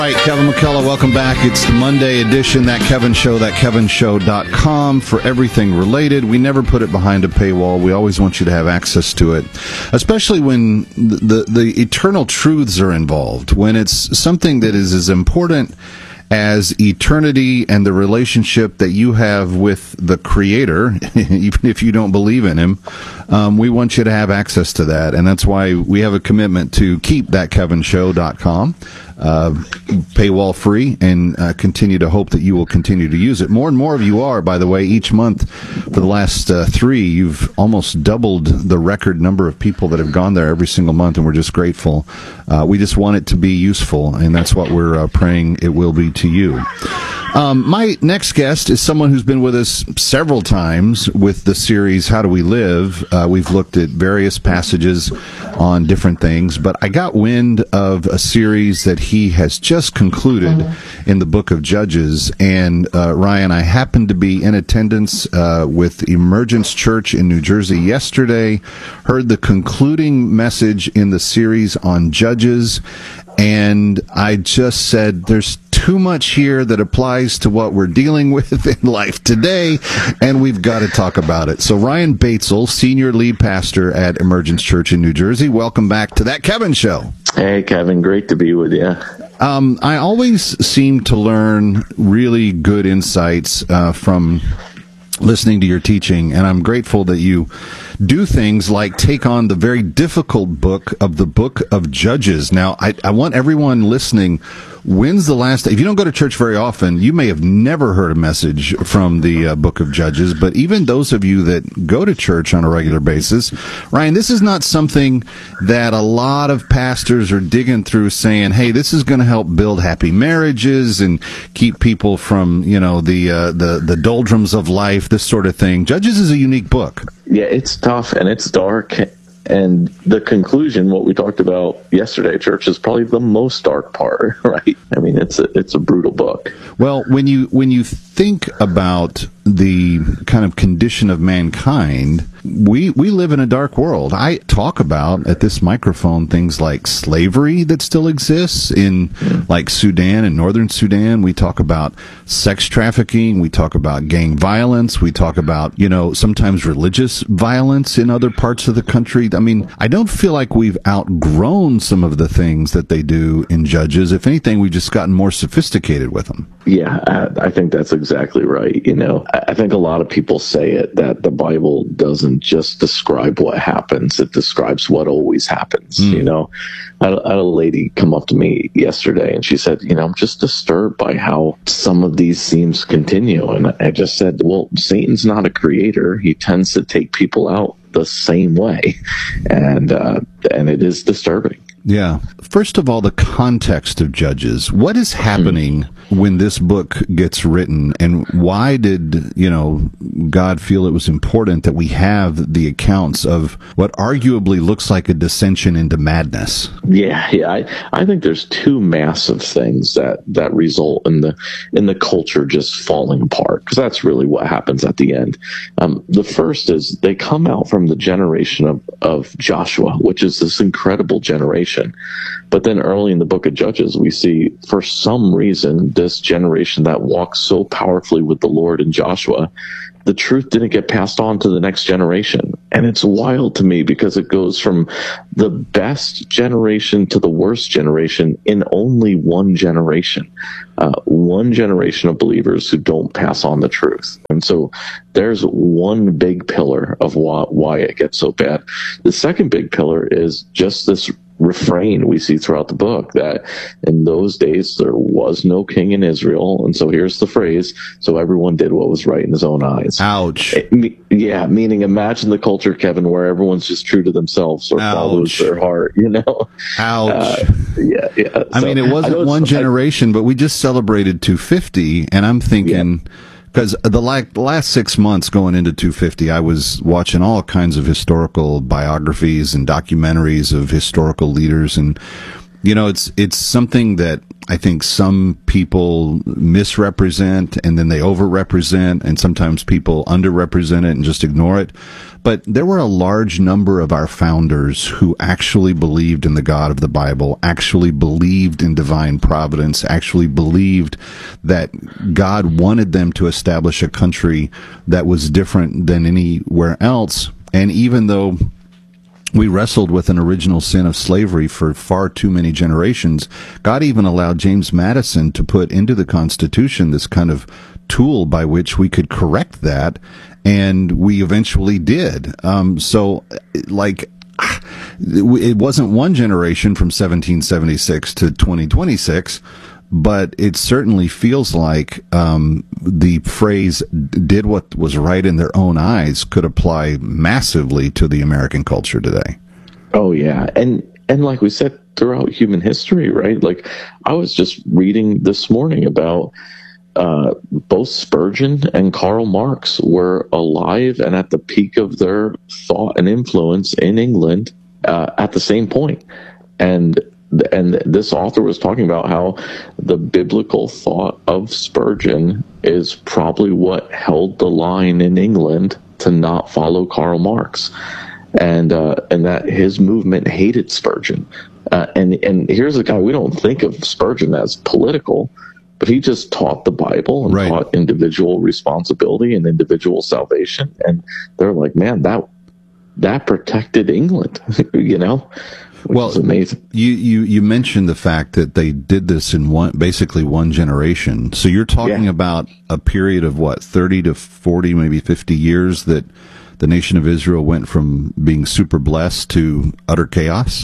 All right, Kevin McCullough, welcome back. It's the Monday edition, That Kevin Show, thatkevinshow.com for everything related. We never put it behind a paywall. We always want you to have access to it, especially when the eternal truths are involved, when it's something that is as important as eternity and the relationship that you have with the Creator, even if you don't believe in Him. We want you to have access to that, and that's why we have a commitment to keep thatkevinshow.com paywall free and continue to hope that you will continue to use it. More and more of you are, by the way, each month for the last 3. You've almost doubled the record number of people that have gone there every single month, and we're just grateful. We just want it to be useful, and that's what we're praying it will be to you. My next guest is someone who's been with us several times with the series How Do We Live? We've looked at various passages on different things, but I got wind of a series that he has just concluded in the book of Judges. And Ryan, I happened to be in attendance with Emergence Church in New Jersey yesterday, heard the concluding message in the series on Judges, and I just said there's too much here that applies to what we're dealing with in life today, and we've got to talk about it. So Ryan Batesel, senior lead pastor at Emergence Church in New Jersey, welcome back to That Kevin Show. Hey, Kevin, great to be with you. I always seem to learn really good insights from listening to your teaching, and I'm grateful that you do things like take on the very difficult book of Judges. Now, I want everyone listening, when's the last, if you don't go to church very often, you may have never heard a message from the book of Judges, but even those of you that go to church on a regular basis, Ryan, this is not something that a lot of pastors are digging through saying, hey, this is going to help build happy marriages and keep people from, the doldrums of life, this sort of thing. Judges is a unique book. Yeah, it's tough and it's dark. And the conclusion, what we talked about yesterday at church, is probably the most dark part, right? I mean, it's a brutal book. Well, when you think about the kind of condition of mankind, we live in a dark world. I talk about at this microphone things like slavery that still exists in like Sudan and northern Sudan. We talk about sex trafficking. We talk about gang violence. We talk about, sometimes religious violence in other parts of the country. I mean, I don't feel like we've outgrown some of the things that they do in Judges. If anything, we've just gotten more sophisticated with them. Yeah, I think that's exactly right. I think a lot of people say it that the Bible doesn't just describe what happens, it describes what always happens. I had a lady come up to me yesterday and she said, I'm just disturbed by how some of these themes continue. And I just said, well, Satan's not a creator. He tends to take people out the same way. And it is disturbing. Yeah. First of all, the context of Judges. What is happening when this book gets written, and why did, God feel it was important that we have the accounts of what arguably looks like a descension into madness? Yeah. I think there's two massive things that result in the culture just falling apart, because that's really what happens at the end. The first is they come out from the generation of Joshua, which is this incredible generation. But then early in the book of Judges, we see for some reason this generation that walks so powerfully with the Lord in Joshua, the truth didn't get passed on to the next generation. And it's wild to me because it goes from the best generation to the worst generation in only one generation. One generation of believers who don't pass on the truth. And so there's one big pillar of why it gets so bad. The second big pillar is just this refrain we see throughout the book that in those days there was no king in Israel, and so here's the phrase, so everyone did what was right in his own eyes. Ouch. Meaning imagine the culture, Kevin, where everyone's just true to themselves or follows their heart, Ouch. Yeah. I mean, it wasn't one generation, but we just celebrated 250, and I'm thinking, because the last 6 months going into 250, I was watching all kinds of historical biographies and documentaries of historical leaders, and it's something that I think some people misrepresent and then they overrepresent, and sometimes people underrepresent it and just ignore it. But there were a large number of our founders who actually believed in the God of the Bible, actually believed in divine providence, actually believed that God wanted them to establish a country that was different than anywhere else. And even though we wrestled with an original sin of slavery for far too many generations, God even allowed James Madison to put into the Constitution this kind of tool by which we could correct that, and we eventually did. It wasn't one generation from 1776 to 2026, but it certainly feels like the phrase "did what was right in their own eyes" could apply massively to the American culture today. Oh yeah, and like we said, throughout human history, right? Like I was just reading this morning about both Spurgeon and Karl Marx were alive and at the peak of their thought and influence in England at the same point. And this author was talking about how the biblical thought of Spurgeon is probably what held the line in England to not follow Karl Marx, and that his movement hated Spurgeon. And here's a guy, we don't think of Spurgeon as political, but he just taught the Bible and taught individual responsibility and individual salvation. And they're like, man, that protected England, you know? Which is amazing. You mentioned the fact that they did this in basically one generation. So you're talking about a period of 30 to 40, maybe 50 years that the nation of Israel went from being super blessed to utter chaos?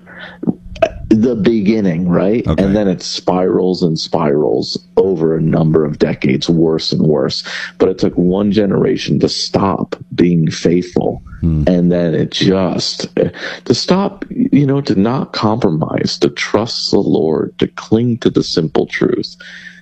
The beginning, right? Okay. And then it spirals and spirals over a number of decades, worse and worse. But it took one generation to stop being faithful. And then it just, to stop, to not compromise, to trust the Lord, to cling to the simple truth.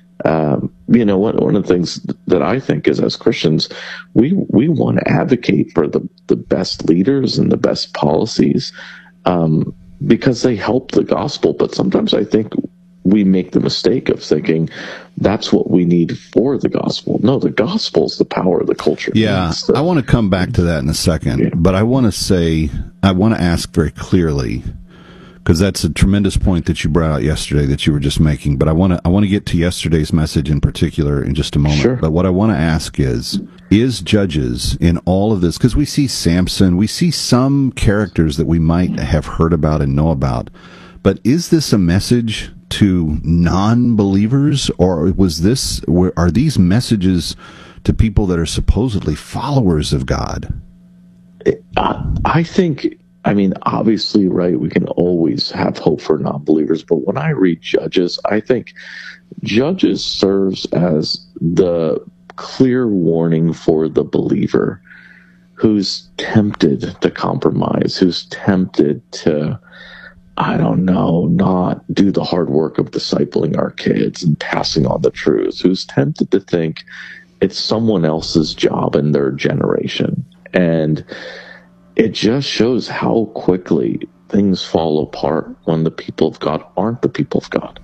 One of the things that I think is, as Christians, we want to advocate for the best leaders and the best policies, because they help the gospel. But sometimes I think we make the mistake of thinking that's what we need for the gospel. No, the gospel is the power of the culture. Yeah, I want to come back to that in a second, but I want to ask very clearly, because that's a tremendous point that you brought out yesterday that you were just making. But I want to get to yesterday's message in particular in just a moment. Sure. But what I want to ask is Judges in all of this, because we see Samson, we see some characters that we might have heard about and know about, but is this a message to non-believers, or are these messages to people that are supposedly followers of God? I think, obviously, right, we can always have hope for non-believers, but when I read Judges, I think Judges serves as the clear warning for the believer who's tempted to compromise, who's tempted to, not do the hard work of discipling our kids and passing on the truths, who's tempted to think it's someone else's job in their generation. And it just shows how quickly things fall apart when the people of God aren't the people of God.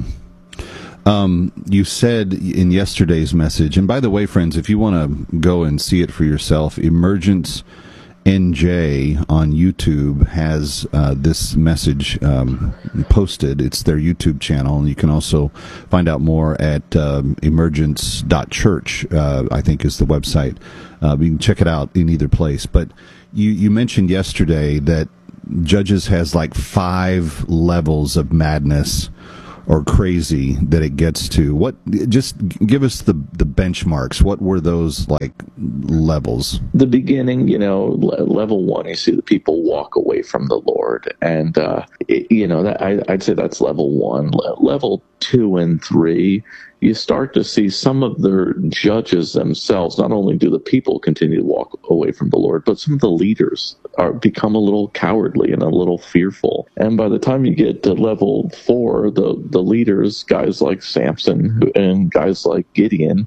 You said in yesterday's message, and by the way, friends, if you want to go and see it for yourself, Emergence NJ on YouTube has this message posted. It's their YouTube channel, and you can also find out more at emergence.church, I think is the website. You can check it out in either place. But you mentioned yesterday that Judges has like 5 levels of madness or crazy that it gets to. Just give us the benchmarks. What were those like levels? The beginning, level 1, you see the people walk away from the Lord, and I'd say that's level 1. Level 2 and 3, you start to see some of their judges themselves. Not only do the people continue to walk away from the Lord, but some of the leaders become a little cowardly and a little fearful. And by the time you get to level 4, the leaders, guys like Samson and guys like Gideon,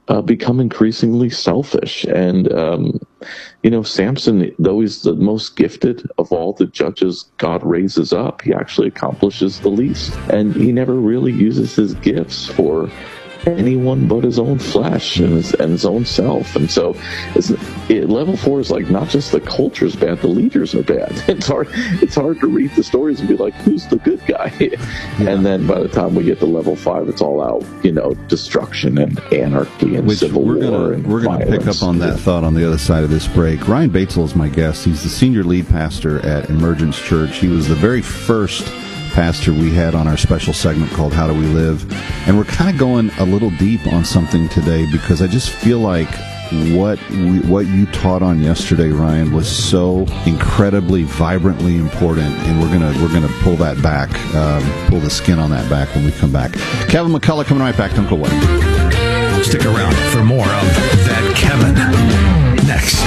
become increasingly selfish. And, Samson, though he's the most gifted of all the judges God raises up, he actually accomplishes the least. And he never really uses his gifts for anyone but his own flesh and his own self. And so level 4 is like, not just the culture's bad, the leaders are bad. It's hard to read the stories and be like, who's the good guy? Yeah. And then by the time we get to level 5, it's all out, destruction and anarchy and civil war. We're going to pick up on that thought on the other side of this break. Ryan Batesel is my guest. He's the senior lead pastor at Emergence Church. He was the very first pastor we had on our special segment called How Do We Live? And we're kind of going a little deep on something today because I just feel like what you taught on yesterday, Ryan, was so incredibly vibrantly important, and we're gonna pull that back, pull the skin on that back when we come back. Kevin McCullough coming right back. Don't go away. Stick around for more of That Kevin next.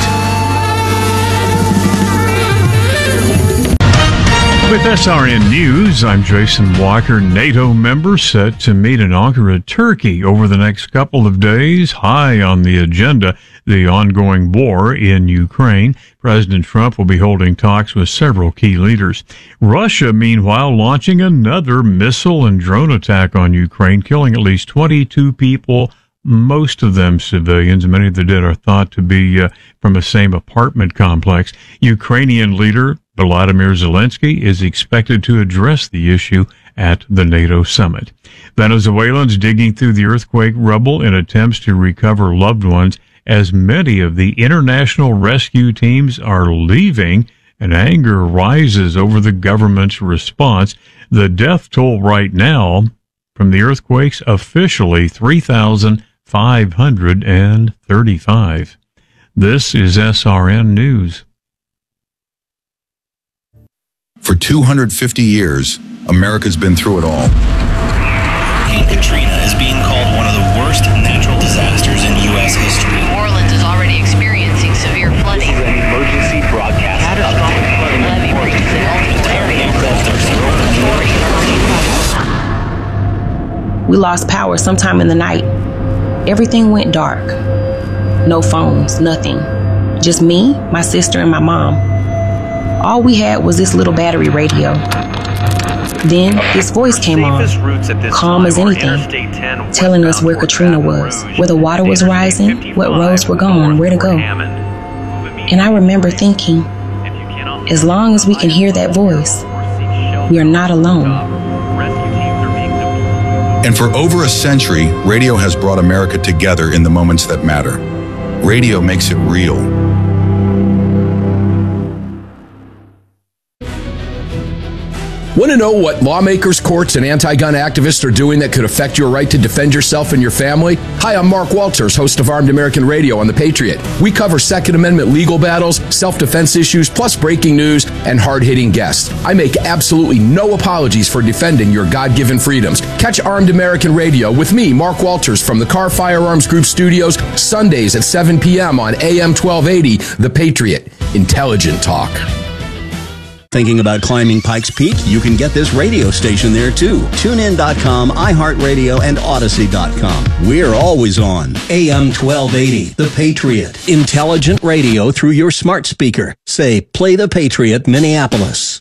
With SRN News, I'm Jason Walker. NATO members set to meet in Ankara, Turkey over the next couple of days. High on the agenda, the ongoing war in Ukraine. President Trump will be holding talks with several key leaders. Russia, meanwhile, launching another missile and drone attack on Ukraine, killing at least 22 people, most of them civilians. Many of the dead are thought to be from the same apartment complex. Ukrainian leader Volodymyr Zelensky is expected to address the issue at the NATO summit. Venezuelans digging through the earthquake rubble in attempts to recover loved ones as many of the international rescue teams are leaving, and anger rises over the government's response. The death toll right now from the earthquakes officially 3,535. This is SRN News. For 250 years, America's been through it all. Hurricane Katrina is being called one of the worst natural disasters in U.S. history. New Orleans is already experiencing severe flooding. This is an emergency broadcast. Catastrophic flooding. Levee breaches in multiple areas. We lost power sometime in the night. Everything went dark. No phones, nothing. Just me, my sister, and my mom. All we had was this little battery radio. Then this voice came on, calm as anything, telling us where Katrina was, where the water was rising, what roads were gone, where to go. And I remember thinking, as long as we can hear that voice, we are not alone. And for over a century, radio has brought America together in the moments that matter. Radio makes it real. Want to know what lawmakers, courts, and anti-gun activists are doing that could affect your right to defend yourself and your family? Hi, I'm Mark Walters, host of Armed American Radio on The Patriot. We cover Second Amendment legal battles, self-defense issues, plus breaking news and hard-hitting guests. I make absolutely no apologies for defending your God-given freedoms. Catch Armed American Radio with me, Mark Walters, from the Car Firearms Group studios, Sundays at 7 p.m. on AM 1280, The Patriot. Intelligent talk. Thinking about climbing Pikes Peak? You can get this radio station there too. TuneIn.com, iHeartRadio, and Odyssey.com. We're always on. AM 1280, The Patriot. Intelligent radio through your smart speaker. Say, play The Patriot, Minneapolis.